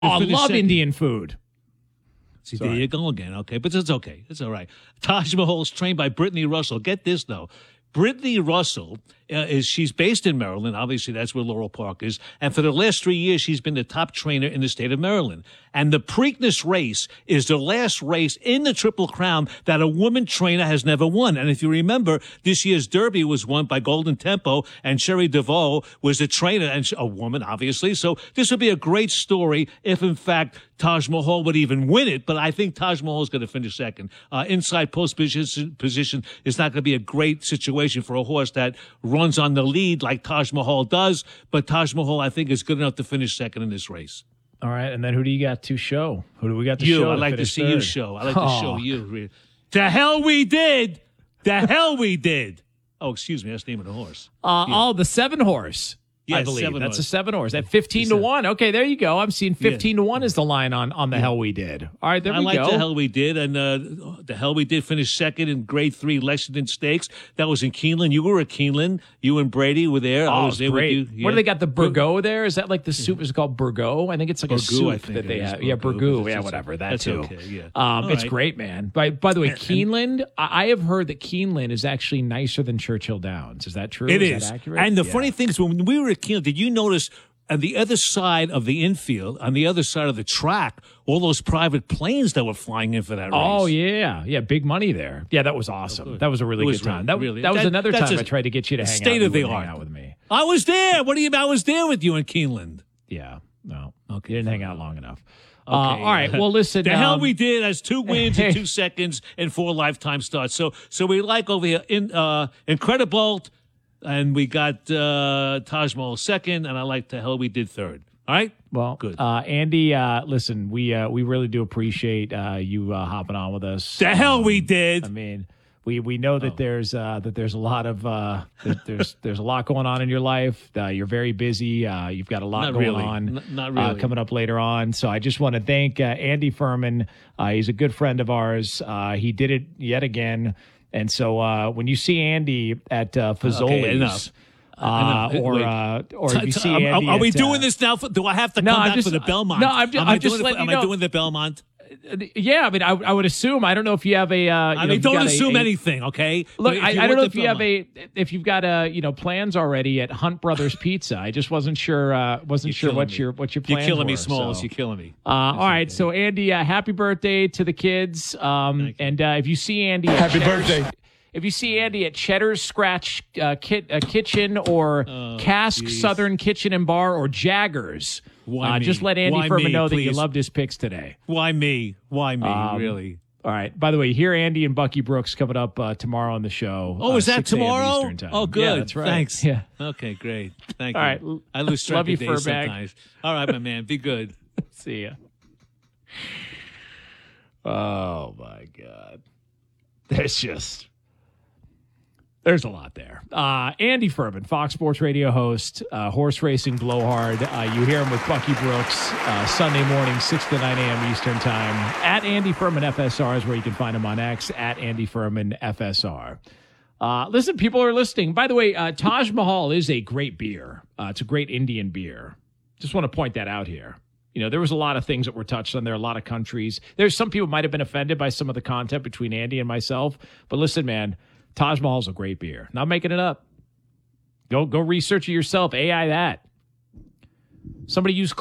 I love Indian food. See, there you go again. Okay, but it's okay. It's all right. Taj Mahal is trained by Brittany Russell. Get this, though. Brittany Russell she's based in Maryland. Obviously, that's where Laurel Park is. And for the last 3 years, she's been the top trainer in the state of Maryland. And the Preakness race is the last race in the Triple Crown that a woman trainer has never won. And if you remember, this year's Derby was won by Golden Tempo, and Sherry DeVoe was a trainer, and a woman, obviously. So this would be a great story if, in fact, Taj Mahal would even win it. But I think Taj Mahal is going to finish second. Inside post position is not going to be a great situation for a horse that runs on the lead like Taj Mahal does. But Taj Mahal, I think, is good enough to finish second in this race. All right, and then who do you got to show? Who do we got to show? I'd like to see you show. I'd like to show you. The hell we did. The hell we did. Oh, excuse me. That's the name of the horse. The 7 horse. Yes, I believe that's a 7 horse at 15-1. Okay, there you go. I'm seeing 15-1 is the line on the hell we did. All right, there we go. I like the hell we did, and the hell we did finished second in Grade 3 Lexington Stakes. That was in Keeneland. You were at Keeneland. You and Brady were there. I was there great. with you. Yeah. What do they got? The Burgo there? Is that like the soup is called Burgo? I think it's like a soup that they have. Yeah, Burgo. Yeah, whatever. That's too. Okay, yeah. It's great, man. By the way, Keeneland. I have heard that Keeneland is actually nicer than Churchill Downs. Is that true? It is. That accurate? And the funny thing is, when we were at Keeneland, did you notice? On the other side of the infield, on the other side of the track, all those private planes that were flying in for that race. Oh, yeah. Yeah, big money there. Yeah, that was awesome. That was a really good time. That was another time I tried to get you to hang out with me. I was there. What do you mean? I was there with you in Keeneland. Yeah. No. Okay. You didn't hang out long enough. Okay. All right. Well, listen. The hell we did has 2 wins in 2 seconds and 4 lifetime starts. So we like over here Incredibolt. And we got Taj Mahal second, and I like the hell we did third. All right? Well, good. Andy, listen, we really do appreciate you hopping on with us. The hell we did. I mean, we know that there's a lot of there's a lot going on in your life. You're very busy. You've got a lot going on. Not really. Coming up later on. So I just want to thank Andy Furman. He's a good friend of ours. He did it yet again. And so when you see Andy at Fazoli's, or if you see Andy are we doing this now? Do I have to come back for the Belmont? No, I'm just letting you know. Am I doing the Belmont? Yeah, I mean, I would assume. I don't know if you have a. Don't assume anything, okay? Look, I don't know if you have if you've got plans already at Hunt Brothers Pizza. I just wasn't sure. What your plans were. You're killing me, Smalls. So. You're killing me. All right, so Andy, happy birthday to the kids. And if you see Andy, happy birthday. If you see Andy at Cheddar's Scratch Kitchen or Cask Southern Kitchen and Bar or Jaggers, just let Andy Furman know that you loved his picks today. Why me? Why me? Really? All right. By the way, hear Andy and Bucky Brooks coming up tomorrow on the show. Oh, is that tomorrow? Eastern time. Oh, good. Yeah, that's right. Thanks. Yeah. Okay, great. Thank you. All right. I lose track of days sometimes. All right, my man. Be good. See ya. Oh, my God. There's a lot there. Andy Furman, Fox Sports Radio host, horse racing blowhard. You hear him with Bucky Brooks Sunday morning, 6 to 9 a.m. Eastern time. At Andy Furman FSR is where you can find him on X, at Andy Furman FSR. Listen, people are listening. By the way, Taj Mahal is a great beer. It's a great Indian beer. Just want to point that out here. There was a lot of things that were touched on there, a lot of countries. There's some people might have been offended by some of the content between Andy and myself. But listen, man, Taj Mahal's a great beer. Not making it up. Go research it yourself. AI that. Somebody use